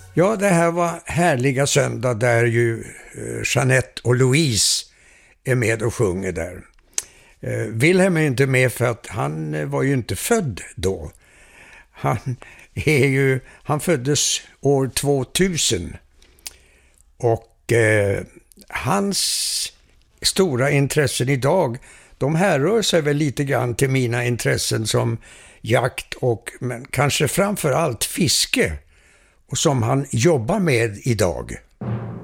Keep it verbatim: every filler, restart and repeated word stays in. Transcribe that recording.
Ja, det här var härliga söndag där ju Jeanette och Louise är med och sjunger där. Wilhelm är inte med för att han var ju inte född då. Han, är ju, han föddes år tvåtusen och eh, hans stora intressen idag, de härrör sig väl lite grann till mina intressen som jakt och men kanske framför allt fiske och som han jobbar med idag.